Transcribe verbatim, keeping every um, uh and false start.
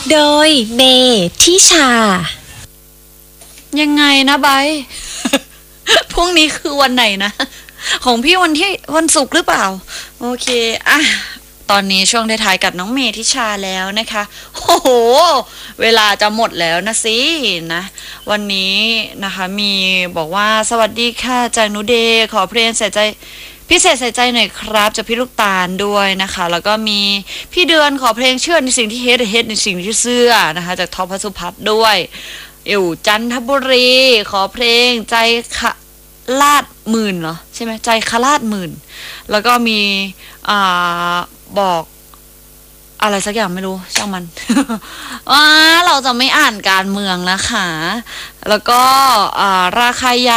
โดยเมทิชายังไงนะไบ พรุ่งนี้คือวันไหนนะ ของพี่วันที่วันศุกร์หรือเปล่าโอเคอ่ะตอนนี้ช่วงท้ายๆกับน้องเมทิชาแล้วนะคะโอ้โหเวลาจะหมดแล้วนะสินะวันนี้นะคะมีบอกว่าสวัสดีค่ะจากนูเดย์ขอเพลงใส่ใจพิเศษใส่ใจหน่อยครับจากพี่ลูกตาลด้วยนะคะแล้วก็มีพี่เดือนขอเพลงเชื่อในสิ่งที่เฮ็ดเฮ็ดในสิ่งที่เชื่อนะคะจากท็อปพัสุพัฒน์ด้วยอยู่จันทบุรีขอเพลงใจขะลาดหมื่นเหรอใช่ไหมใจขลาดหมื่นแล้วก็มีอ่าบอกอะไรสักอย่างไม่รู้ช่างมัน ว่าเราจะไม่อ่านการเมืองนะคะแล้วก็อ่าราคายา